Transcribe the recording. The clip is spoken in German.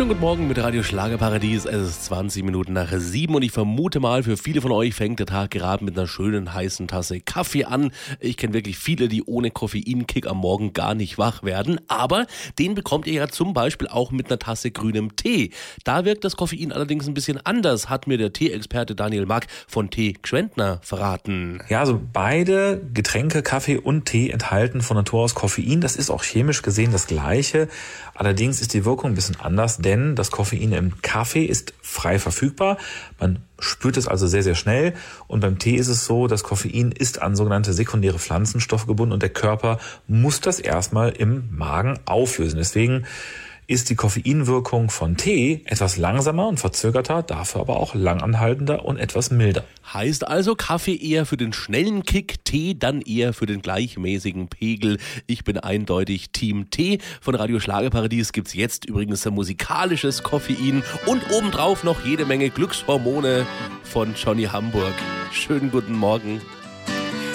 Schönen guten Morgen mit Radio Schlagerparadies. Es ist 20 Minuten nach 7 und ich vermute mal, für viele von euch fängt der Tag gerade mit einer schönen heißen Tasse Kaffee an. Ich kenne wirklich viele, die ohne Koffeinkick am Morgen gar nicht wach werden. Aber den bekommt ihr ja zum Beispiel auch mit einer Tasse grünem Tee. Da wirkt das Koffein allerdings ein bisschen anders, hat mir der Tee-Experte Daniel Mack von Tee Gschwendtner verraten. Ja, also beide Getränke, Kaffee und Tee, enthalten von Natur aus Koffein. Das ist auch chemisch gesehen das Gleiche. Allerdings ist die Wirkung ein bisschen anders, denn das Koffein im Kaffee ist frei verfügbar. Man spürt es also sehr, sehr schnell. Und beim Tee ist es so, das Koffein ist an sogenannte sekundäre Pflanzenstoffe gebunden und der Körper muss das erstmal im Magen auflösen. Deswegen ist die Koffeinwirkung von Tee etwas langsamer und verzögerter, dafür aber auch langanhaltender und etwas milder. Heißt also Kaffee eher für den schnellen Kick, Tee dann eher für den gleichmäßigen Pegel. Ich bin eindeutig Team Tee. Von Radio Schlagerparadies gibt's jetzt übrigens ein musikalisches Koffein und obendrauf noch jede Menge Glückshormone von Johnny Hamburg. Schönen guten Morgen.